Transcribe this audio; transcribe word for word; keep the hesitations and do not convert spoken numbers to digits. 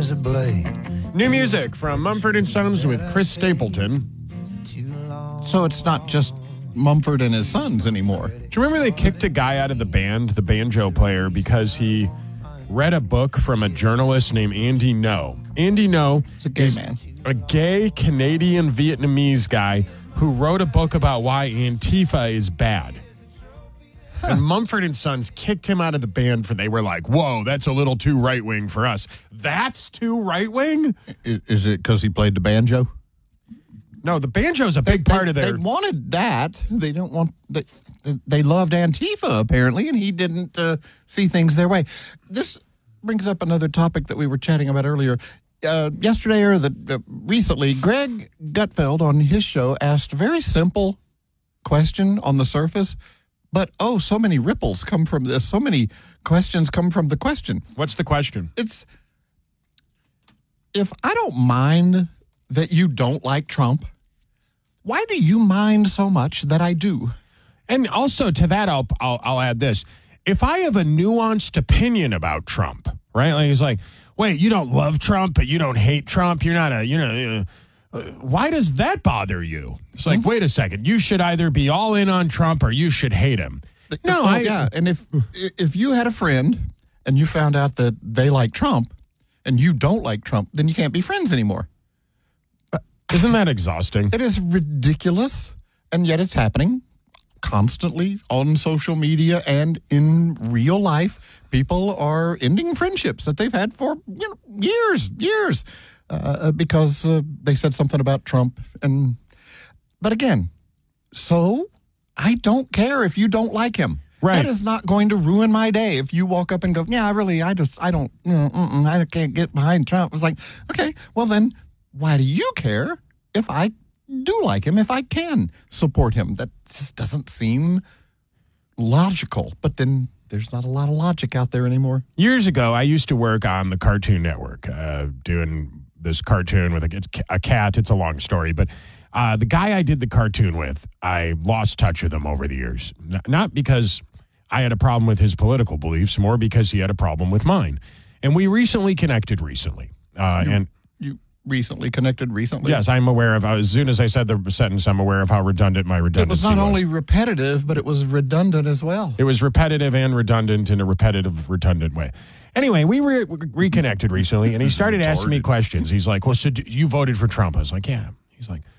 as a blade. New music from Mumford and Sons with Chris Stapleton. So it's not just Mumford and his Sons anymore. Do you remember they kicked a guy out of the band, the banjo player, because he read a book from a journalist named Andy No. Andy No It's a gay is man. a gay Canadian Vietnamese guy who wrote a book about why Antifa is bad. And Mumford and Sons kicked him out of the band for they were like, whoa, that's a little too right-wing for us. That's too right-wing? I- Is it because he played the banjo? No, the banjo's a big part they, of their... They wanted that. They don't want... They, they loved Antifa, apparently, and he didn't uh, see things their way. This brings up another topic that we were chatting about earlier. Uh, yesterday or the uh, recently, Greg Gutfeld on his show asked a very simple question on the surface, but, oh, so many ripples come from this. So many questions come from the question. What's the question? It's, if I don't mind that you don't like Trump, why do you mind so much that I do? And also to that, I'll, I'll I'll add this. If I have a nuanced opinion about Trump, right? Like he's like, wait, you don't love Trump, but you don't hate Trump. You're not a, you know, uh, why does that bother you? It's like, mm-hmm. wait a second. You should either be all in on Trump or you should hate him. No, oh, I, yeah. And if if you had a friend and you found out that they like Trump and you don't like Trump, then you can't be friends anymore. Isn't that exhausting? It is ridiculous, and yet it's happening constantly on social media and in real life. People are ending friendships that they've had for you know, years, years, uh, because uh, they said something about Trump. And but again, so I don't care if you don't like him. Right. That is not going to ruin my day if you walk up and go, yeah, I really, I just, I don't, mm, mm, mm, I can't get behind Trump. It's like, okay, well then, why do you care if I do like him, if I can support him? That just doesn't seem logical. But then there's not a lot of logic out there anymore. Years ago, I used to work on the Cartoon Network, uh, doing this cartoon with a, a cat. It's a long story, but uh, the guy I did the cartoon with, I lost touch with him over the years. N- not because I had a problem with his political beliefs, more because he had a problem with mine. And we recently connected recently. Uh, You- and You recently connected recently? yes, I'm aware of, as soon as I said the sentence, I'm aware of how redundant my It redundancy was not only repetitive, but it was redundant as well. It was repetitive and redundant in a repetitive, redundant way. Anyway, we re- reconnected recently, and he started asking me questions. He's like, well, so do, you voted for Trump? I was like, yeah. He's like,